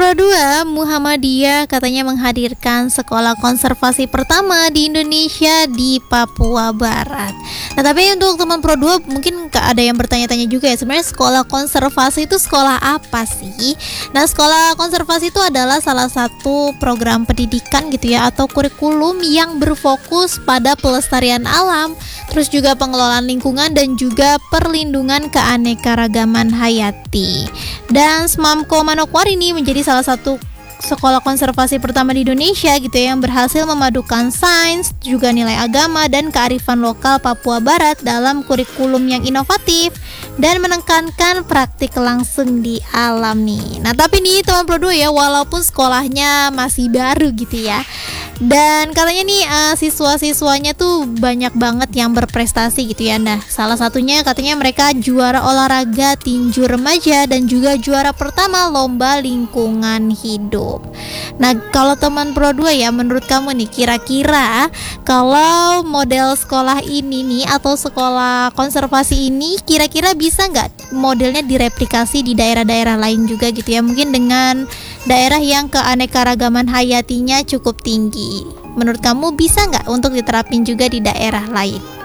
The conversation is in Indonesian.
Pro 2, Muhammadiyah katanya menghadirkan sekolah konservasi pertama di Indonesia di Papua Barat. Nah, tapi untuk teman Pro 2 mungkin ada yang bertanya-tanya juga ya, sebenarnya sekolah konservasi itu sekolah apa sih? Nah, sekolah konservasi itu adalah salah satu program pendidikan gitu ya, atau kurikulum yang berfokus pada pelestarian alam, terus juga pengelolaan lingkungan dan juga perlindungan keanekaragaman hayati. Dan Smamko Manokwari ini menjadi salah satu sekolah konservasi pertama di Indonesia gitu ya, yang berhasil memadukan sains, juga nilai agama dan kearifan lokal Papua Barat dalam kurikulum yang inovatif dan menekankan praktik langsung di alam nih. Nah, tapi nih teman Pro 2 ya, walaupun sekolahnya masih baru gitu ya, dan katanya nih siswa-siswanya tuh banyak banget yang berprestasi gitu ya. Nah, salah satunya katanya mereka juara olahraga tinju remaja dan juga juara pertama lomba lingkungan hidup. Nah, kalau teman Pro 2 ya, menurut kamu nih kira-kira kalau model sekolah ini nih atau sekolah konservasi ini kira-kira bisa nggak modelnya direplikasi di daerah-daerah lain juga gitu ya, mungkin dengan daerah yang keanekaragaman hayatinya cukup tinggi. Menurut kamu bisa nggak untuk diterapin juga di daerah lain?